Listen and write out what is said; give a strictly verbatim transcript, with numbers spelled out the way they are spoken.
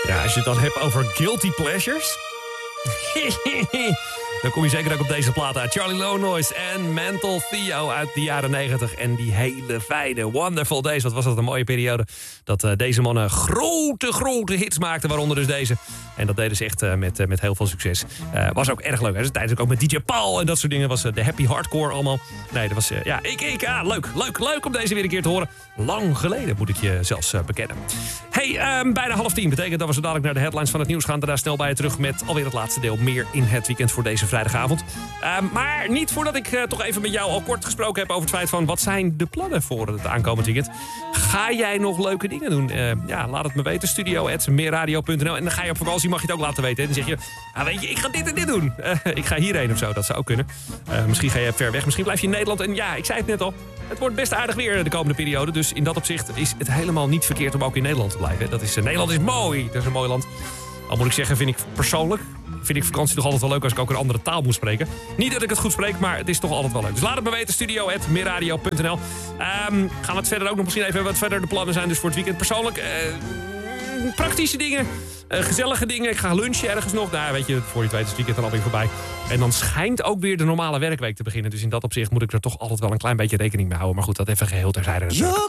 Ja, als je het dan hebt over guilty pleasures... dan kom je zeker ook op deze plaat uit. Charlie Low Noise en Mental Theo uit de jaren negentig. En die hele fijne Wonderful Days. Wat was dat een mooie periode. Dat uh, deze mannen grote, grote hits maakten. Waaronder dus deze. En dat deden ze echt uh, met, uh, met heel veel succes. Uh, was ook erg leuk. Hè? Dus tijdens ook met D J Paul en dat soort dingen. Was uh, de happy hardcore allemaal. Nee, dat was... Uh, ja, ik, ik, ah, leuk, leuk, leuk om deze weer een keer te horen. Lang geleden moet ik je zelfs uh, bekennen. Hey, um, bijna half tien. Betekent dat we zo dadelijk naar de headlines van het nieuws gaan. Daarna snel bij je terug met alweer het laatste deel. Meer in het weekend voor deze vrijdagavond. Um, maar niet voordat ik uh, toch even met jou al kort gesproken heb over het feit van... wat zijn de plannen voor het aankomend weekend? Ga jij nog leuke dingen doen? Uh, ja, laat het me weten. studio at meerradio punt n l. En dan ga je op vakantie, mag je het ook laten weten. Hè? Dan zeg je, ah, weet je, ik ga dit en dit doen. Uh, ik ga hierheen of zo, dat zou ook kunnen. Uh, misschien ga je ver weg, misschien blijf je in Nederland. En ja, ik zei het net al, het wordt best aardig weer de komende periode. Dus in dat opzicht is het helemaal niet verkeerd om ook in Nederland te blijven. Dat is, uh, Nederland is mooi, dat is een mooi land. Al moet ik zeggen, vind ik persoonlijk... vind ik vakantie toch altijd wel leuk als ik ook een andere taal moet spreken. Niet dat ik het goed spreek, maar het is toch altijd wel leuk. Dus laat het me weten, studio at meerradio punt n l. Um, gaan we het verder ook nog misschien even wat verder de plannen zijn dus voor het weekend. Persoonlijk, uh, praktische dingen, uh, gezellige dingen. Ik ga lunchen ergens nog. Nou, weet je, voor je het weet is het weekend dan alweer voorbij. En dan schijnt ook weer de normale werkweek te beginnen. Dus in dat opzicht moet ik er toch altijd wel een klein beetje rekening mee houden. Maar goed, dat even geheel terzijde natuurlijk.